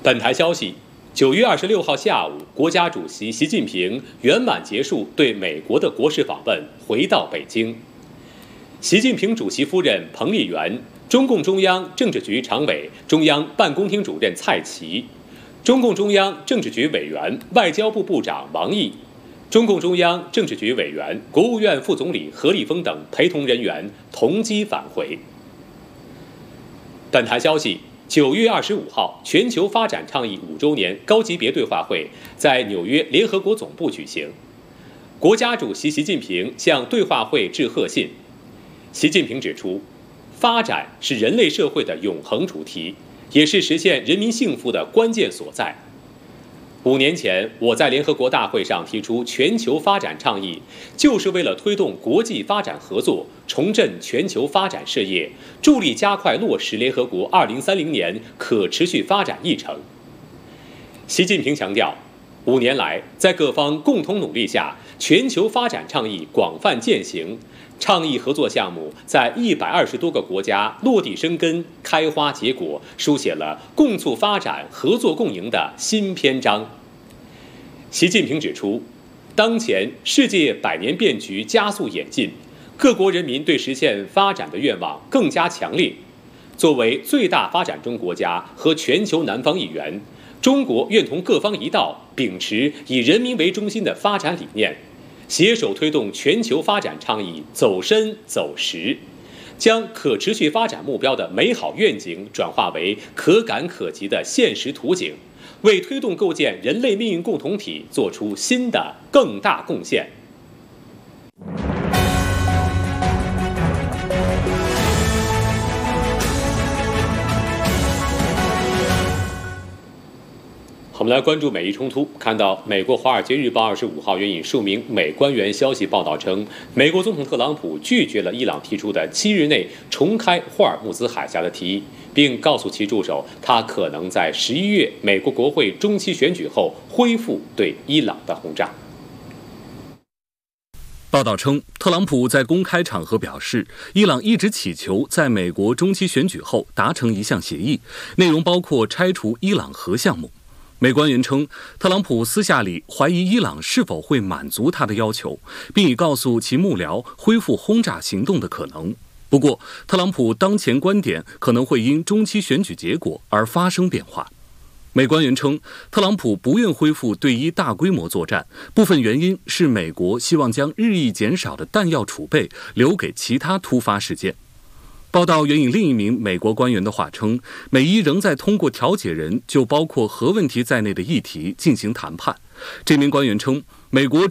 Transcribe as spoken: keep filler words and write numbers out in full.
本台消息，九月二十六号下午，国家主席习近平圆满结束对美国的国事访问，回到北京。习近平主席夫人彭丽媛、中共中央政治局常委、中央办公厅主任蔡奇、中共中央政治局委员、外交部部长王毅、中共中央政治局委员、国务院副总理何立峰等陪同人员同机返回。本台消息，九月二十五号，全球发展倡议五周年高级别对话会在纽约联合国总部举行。国家主席习近平向对话会致贺信。习近平指出，发展是人类社会的永恒主题，也是实现人民幸福的关键所在。五年前，我在联合国大会上提出全球发展倡议，就是为了推动国际发展合作，重振全球发展事业，助力加快落实联合国二零三零年可持续发展议程。习近平强调，五年来，在各方共同努力下，全球发展倡议广泛践行，倡议合作项目在一百二十多个国家落地生根、开花结果，书写了共促发展、合作共赢的新篇章。习近平指出，当前世界百年变局加速演进，各国人民对实现发展的愿望更加强烈。作为最大发展中国家和全球南方一员，中国愿同各方一道，秉持以人民为中心的发展理念，携手推动全球发展倡议走深走实，将可持续发展目标的美好愿景转化为可感可及的现实图景，为推动构建人类命运共同体做出新的更大贡献。我们来关注美伊冲突。看到美国《华尔街日报》二十五号援引数名美官员消息报道称，美国总统特朗普拒绝了伊朗提出的七日内重开霍尔木兹海峡的提议，并告诉其助手，他可能在十一月美国国会中期选举后恢复对伊朗的轰炸。 报道称，特朗普在公开场合表示，伊朗一直祈求在美国中期选举后达成一项协议，内容包括拆除伊朗核项目。美官员称，特朗普私下里怀疑伊朗是否会满足他的要求，并已告诉其幕僚恢复轰炸行动的可能。不过，特朗普当前观点可能会因中期选举结果而发生变化。美官员称，特朗普不愿恢复对伊大规模作战，部分原因是美国希望将日益减少的弹药储备留给其他突发事件。报道援引另一名美国官员的话称，美伊仍在通过调解人就包括核问题在内的议题进行谈判。这名官员称，美国